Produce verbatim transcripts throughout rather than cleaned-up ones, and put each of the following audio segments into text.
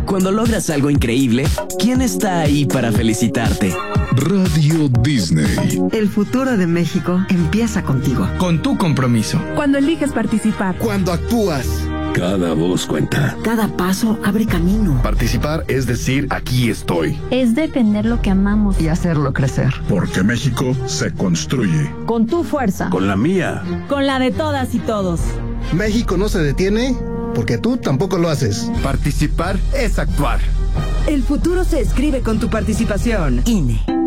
Cuando logras algo increíble, ¿quién está ahí para felicitarte? Radio Disney. El futuro de México empieza contigo. Con tu compromiso. Cuando eliges participar. Cuando actúas. Cada voz cuenta. Cada paso abre camino. Participar es decir, aquí estoy. Es defender lo que amamos. Y hacerlo crecer. Porque México se construye. Con tu fuerza. Con la mía. Con la de todas y todos. México no se detiene porque tú tampoco lo haces. Participar es actuar. El futuro se escribe con tu participación. I N E.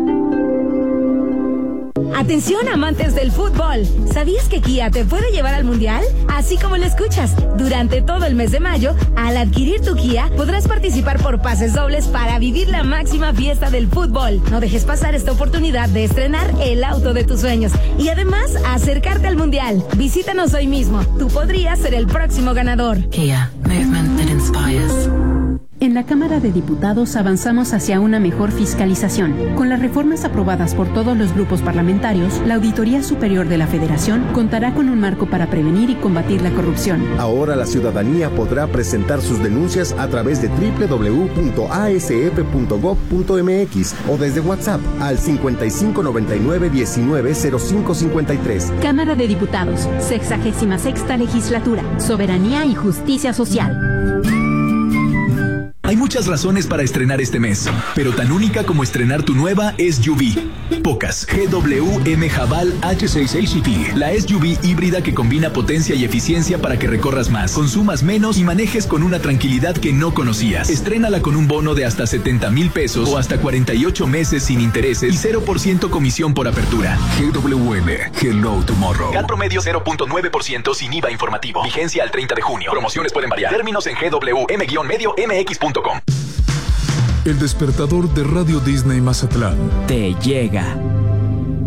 Atención, amantes del fútbol. ¿Sabías que Kia te puede llevar al Mundial? Así como lo escuchas. Durante todo el mes de mayo, al adquirir tu Kia, podrás participar por pases dobles para vivir la máxima fiesta del fútbol. No dejes pasar esta oportunidad de estrenar el auto de tus sueños y además acercarte al Mundial. Visítanos hoy mismo. Tú podrías ser el próximo ganador. Kia, movement that inspires. En la Cámara de Diputados avanzamos hacia una mejor fiscalización. Con las reformas aprobadas por todos los grupos parlamentarios, la Auditoría Superior de la Federación contará con un marco para prevenir y combatir la corrupción. Ahora la ciudadanía podrá presentar sus denuncias a través de doble u doble u doble u punto a s f punto gob punto m x o desde WhatsApp al cincuenta y cinco noventa y nueve diecinueve cero cinco cincuenta y tres. Cámara de Diputados, sexagésima sexta legislatura, soberanía y justicia social. Hay muchas razones para estrenar este mes, pero tan única como estrenar tu nueva S U V. Pocas. G W M Haval H sesenta y seis C T. La S U V híbrida que combina potencia y eficiencia para que recorras más, consumas menos y manejes con una tranquilidad que no conocías. Estrénala con un bono de hasta setenta mil pesos o hasta cuarenta y ocho meses sin intereses y cero por ciento comisión por apertura. G W M. Hello Tomorrow. C A T promedio cero punto nueve por ciento sin I V A informativo. Vigencia al treinta de junio. Promociones pueden variar. Términos en G W M medio M X punto com. El despertador de Radio Disney Mazatlán te llega.